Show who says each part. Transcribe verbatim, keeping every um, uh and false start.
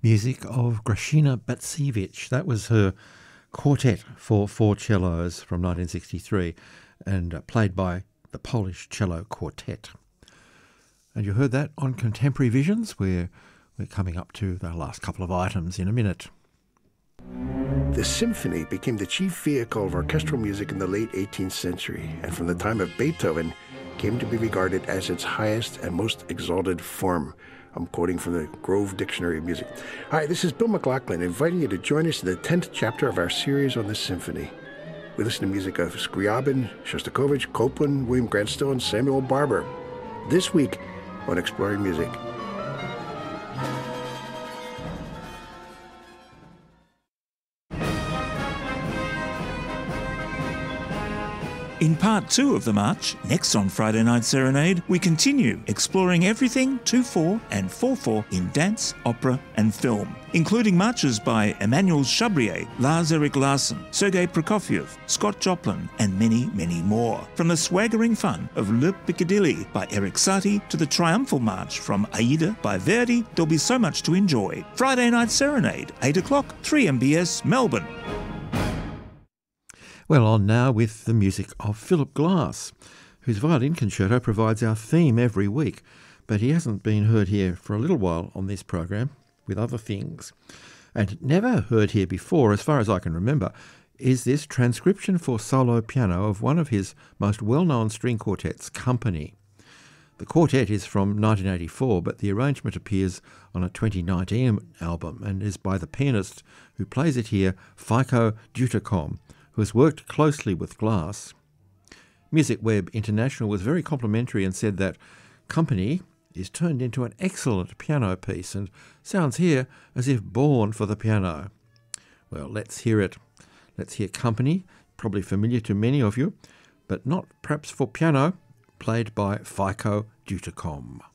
Speaker 1: music of Grażyna Bacewicz. That was her quartet for four cellos from nineteen sixty-three and uh, played by the Polish Cello Quartet. And you heard that on Contemporary Visions, where we're coming up to the last couple of items in a minute.
Speaker 2: The symphony became the chief vehicle of orchestral music in the late eighteenth century, and from the time of Beethoven came to be regarded as its highest and most exalted form. I'm quoting from the Grove Dictionary of Music. Hi, this is Bill McLaughlin, inviting you to join us in the tenth chapter of our series on the symphony. We listen to music of Scriabin, Shostakovich, Copland, William Grant Still, and Samuel Barber. This week on Exploring Music.
Speaker 3: In part two of the march, next on Friday Night Serenade, we continue exploring everything two four and four four in dance, opera and film, including marches by Emanuel Chabrier, Lars-Erik Larsson, Sergei Prokofiev, Scott Joplin and many, many more. From the swaggering fun of Le Piccadilly by Erik Satie to the triumphal march from Aida by Verdi, there'll be so much to enjoy. Friday Night Serenade, eight o'clock, three M B S, Melbourne.
Speaker 1: Well, on now with the music of Philip Glass, whose violin concerto provides our theme every week, but he hasn't been heard here for a little while on this program with other things. And never heard here before, as far as I can remember, is this transcription for solo piano of one of his most well-known string quartets, Company. The quartet is from nineteen eighty-four, but the arrangement appears on a twenty nineteen album and is by the pianist who plays it here, Feiko Deuterkomm, who has worked closely with Glass. Music Web International was very complimentary and said that Company is turned into an excellent piano piece and sounds here as if born for the piano. Well, let's hear it. Let's hear Company, probably familiar to many of you, but not perhaps for piano, played by Feiko Deuterkomm.